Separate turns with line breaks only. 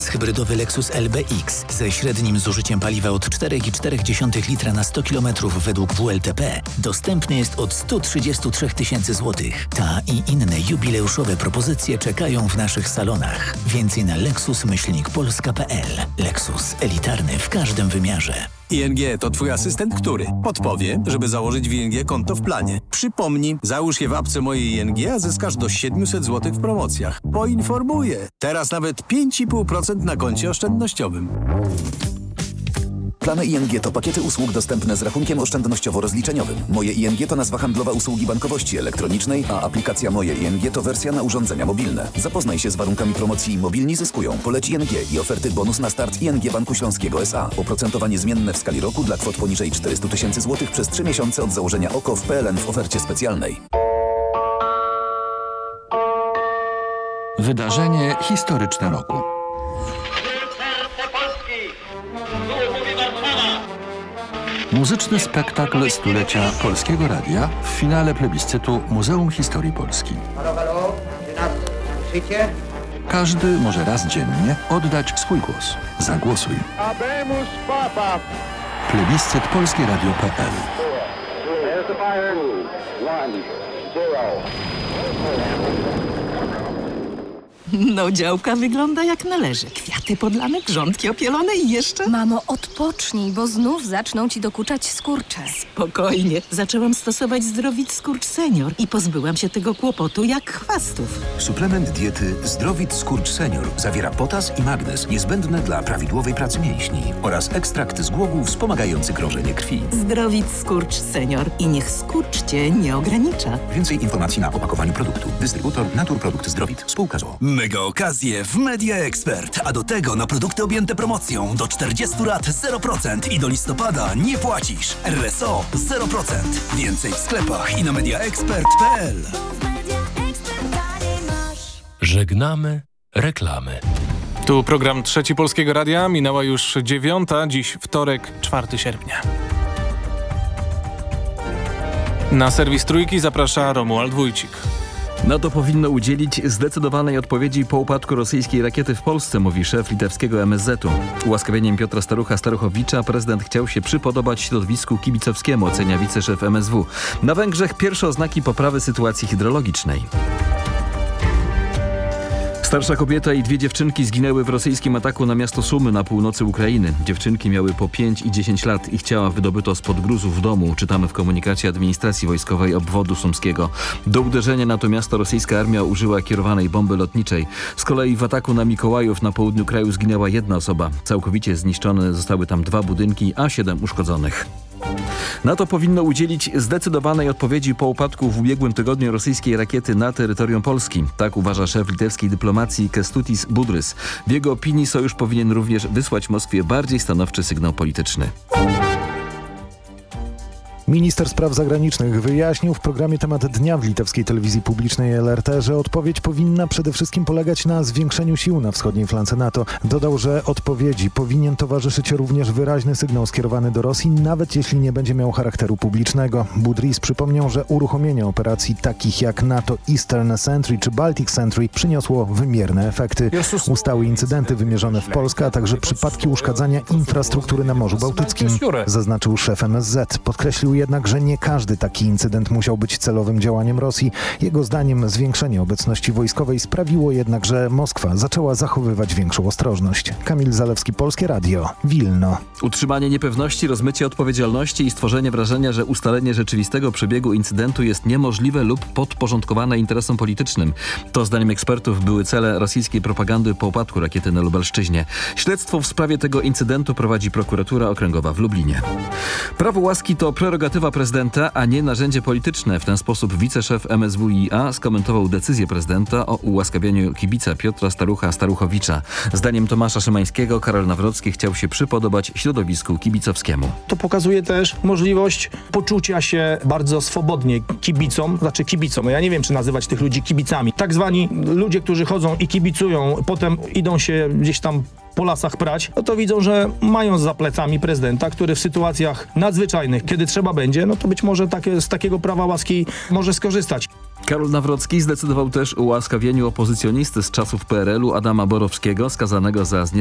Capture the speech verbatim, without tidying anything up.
Hybrydowy Lexus L B X ze średnim zużyciem paliwa od cztery i cztery litra na sto kilometrów według W L T P dostępny jest od sto trzydzieści trzy tysięcy złotych. Ta i inne jubileuszowe propozycje czekają w naszych salonach. Więcej na lexus myślnik polska kropka p l. Lexus, elitarny w każdym wymiarze.
I N G to twój asystent, który podpowie, żeby założyć w I N G konto w planie. Przypomni, załóż je w apce mojej I N G, a zyskasz do siedemset złotych w promocjach. Poinformuję. Teraz nawet pięć i pół procent na koncie oszczędnościowym.
Plany I N G to pakiety usług dostępne z rachunkiem oszczędnościowo-rozliczeniowym. Moje I N G to nazwa handlowa usługi bankowości elektronicznej, a aplikacja Moje I N G to wersja na urządzenia mobilne. Zapoznaj się z warunkami promocji Mobilni zyskują. Poleć I N G i oferty bonus na start I N G Banku Śląskiego S A. Oprocentowanie zmienne w skali roku dla kwot poniżej czterysta tysięcy złotych przez trzy miesiące od założenia O K O w P L N w ofercie specjalnej.
Wydarzenie historyczne roku. Muzyczny spektakl stulecia Polskiego Radia w finale plebiscytu Muzeum Historii Polski.
Halo, halo, czy nas słyszycie?
Każdy może raz dziennie oddać swój głos. Zagłosuj.
Habemus Papa.
Plebiscyt polskie radio kropka p l.
There's the fire. One, zero.
No, działka wygląda jak należy. Kwiaty podlane, grządki opielone i jeszcze...
Mamo, odpocznij, bo znów zaczną ci dokuczać skurcze.
Spokojnie. Zaczęłam stosować Zdrowit Skurcz Senior i pozbyłam się tego kłopotu jak chwastów.
Suplement diety Zdrowit Skurcz Senior zawiera potas i magnez niezbędne dla prawidłowej pracy mięśni oraz ekstrakt z głogów wspomagający krążenie krwi.
Zdrowit Skurcz Senior i niech skurcz cię nie ogranicza.
Więcej informacji na opakowaniu produktu. Dystrybutor Naturprodukt Zdrowit. Spółka z o o.
Mega okazje w Media Expert, a do tego na produkty objęte promocją do czterdziestu lat zero procent i do listopada nie płacisz. R S O zero procent. Więcej w sklepach i na mediaexpert kropka p l.
Żegnamy reklamy.
Tu program Trzeci Polskiego Radia, minęła już dziewiąta, dziś wtorek, czwartego sierpnia. Na serwis Trójki zaprasza Romuald Wójcik.
NATO powinno udzielić zdecydowanej odpowiedzi po upadku rosyjskiej rakiety w Polsce, mówi szef litewskiego M S Z u. Ułaskawieniem Piotra Starucha-Staruchowicza prezydent chciał się przypodobać środowisku kibicowskiemu, ocenia wiceszef M S W. Na Węgrzech pierwsze oznaki poprawy sytuacji hydrologicznej. Starsza kobieta i dwie dziewczynki zginęły w rosyjskim ataku na miasto Sumy na północy Ukrainy. Dziewczynki miały po pięć i dziesięć lat. Ich ciała wydobyto spod gruzów w domu, czytamy w komunikacie administracji wojskowej obwodu sumskiego. Do uderzenia na to miasto rosyjska armia użyła kierowanej bomby lotniczej. Z kolei w ataku na Mikołajów na południu kraju zginęła jedna osoba. Całkowicie zniszczone zostały tam dwa budynki, a siedem uszkodzonych. NATO powinno udzielić zdecydowanej odpowiedzi po upadku w ubiegłym tygodniu rosyjskiej rakiety na terytorium Polski. Tak uważa szef litewskiej dyplomacji Kęstutis Budrys. W jego opinii sojusz powinien również wysłać Moskwie bardziej stanowczy sygnał polityczny.
Minister spraw zagranicznych wyjaśnił w programie Temat Dnia w litewskiej telewizji publicznej L R T, że odpowiedź powinna przede wszystkim polegać na zwiększeniu sił na wschodniej flance NATO. Dodał, że odpowiedzi powinien towarzyszyć również wyraźny sygnał skierowany do Rosji, nawet jeśli nie będzie miał charakteru publicznego. Budrys przypomniał, że uruchomienie operacji takich jak NATO Eastern Sentry czy Baltic Sentry przyniosło wymierne efekty. Ustały incydenty wymierzone w Polskę, a także przypadki uszkadzania infrastruktury na Morzu Bałtyckim, zaznaczył szef M S Z. Podkreślił jednak, że nie każdy taki incydent musiał być celowym działaniem Rosji. Jego zdaniem zwiększenie obecności wojskowej sprawiło jednak, że Moskwa zaczęła zachowywać większą ostrożność. Kamil Zalewski, Polskie Radio, Wilno.
Utrzymanie niepewności, rozmycie odpowiedzialności i stworzenie wrażenia, że ustalenie rzeczywistego przebiegu incydentu jest niemożliwe lub podporządkowane interesom politycznym. To zdaniem ekspertów były cele rosyjskiej propagandy po upadku rakiety na Lubelszczyźnie. Śledztwo w sprawie tego incydentu prowadzi prokuratura okręgowa w Lublinie. Prawo łaski to prerogatywa prezydenta, a nie narzędzie polityczne. W ten sposób wiceszef M S W I A skomentował decyzję prezydenta o ułaskawieniu kibica Piotra Starucha-Staruchowicza. Zdaniem Tomasza Szymańskiego Karol Nawrocki chciał się przypodobać środowisku kibicowskiemu.
To pokazuje też możliwość poczucia się bardzo swobodnie kibicom, znaczy kibicom. Ja nie wiem, czy nazywać tych ludzi kibicami. Tak zwani ludzie, którzy chodzą i kibicują, potem idą się gdzieś tam po lasach prać, no to widzą, że mają za plecami prezydenta, który w sytuacjach nadzwyczajnych, kiedy trzeba będzie, no to być może takie, z takiego prawa łaski może skorzystać.
Karol Nawrocki zdecydował też o ułaskawieniu opozycjonisty z czasów P R L u Adama Borowskiego, skazanego za zniesławienie